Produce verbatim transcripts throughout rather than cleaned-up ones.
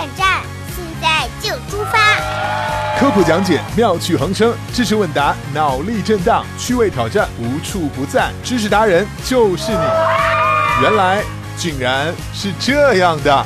点站，现在就出发。 科普讲解，妙趣横生，知识问答，脑力震荡，趣味挑战，无处不在。知识达人就是你。原来竟然是这样的。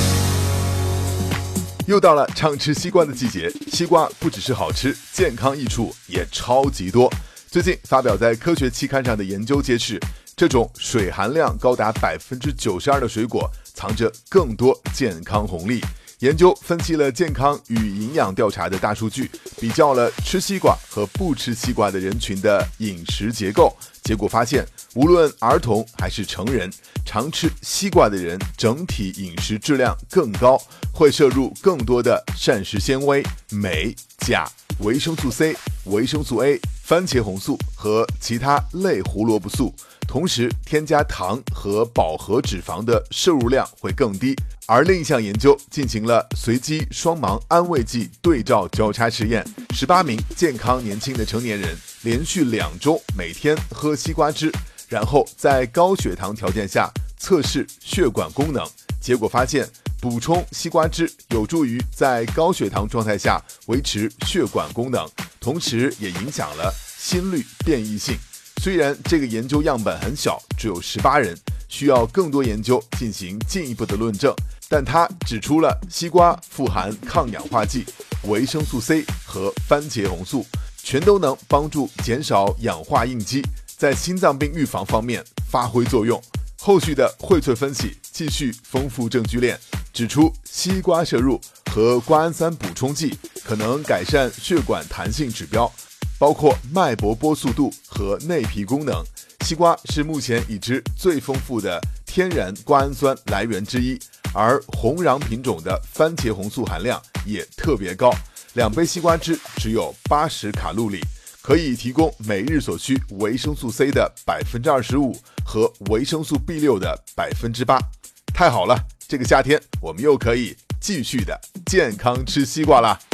又到了畅吃西瓜的季节，西瓜不只是好吃，健康益处也超级多。最近发表在科学期刊上的研究揭示，这种水含量高达百分之九十二的水果，藏着更多健康红利。研究分析了健康与营养调查的大数据，比较了吃西瓜和不吃西瓜的人群的饮食结构，结果发现，无论儿童还是成人，常吃西瓜的人整体饮食质量更高，会摄入更多的膳食纤维、镁、钾、维生素 C、维生素 A、番茄红素和其他类胡萝卜素，同时添加糖和饱和脂肪的摄入量会更低。而另一项研究进行了随机双盲安慰剂对照交叉实验，十八名健康年轻的成年人连续两周每天喝西瓜汁，然后在高血糖条件下测试血管功能，结果发现补充西瓜汁有助于在高血糖状态下维持血管功能，同时也影响了心率变异性。虽然这个研究样本很小，只有十八人，需要更多研究进行进一步的论证，但它指出了西瓜富含抗氧化剂、维生素 C 和番茄红素，全都能帮助减少氧化应激，在心脏病预防方面发挥作用。后续的荟萃分析继续丰富证据链，指出西瓜摄入和瓜氨酸补充剂可能改善血管弹性指标，包括脉搏波速度和内皮功能。西瓜是目前已知最丰富的天然瓜氨酸来源之一，而红瓤品种的番茄红素含量也特别高，两杯西瓜汁只有八十卡路里，可以提供每日所需维生素 C 的百分之二十五和维生素 B 六 的百分之八。太好了，这个夏天我们又可以继续的健康吃西瓜啦！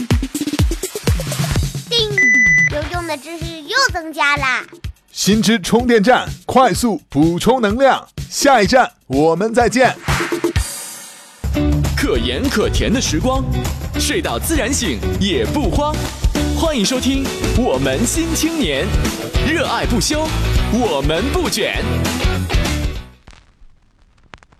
叮，有用的知识又增加啦！ 新知充电站，快速补充能量。下一站我们再见。 可盐可甜的时光，睡到自然醒也不慌。欢迎收听我们新青年，热爱不休，我们不卷。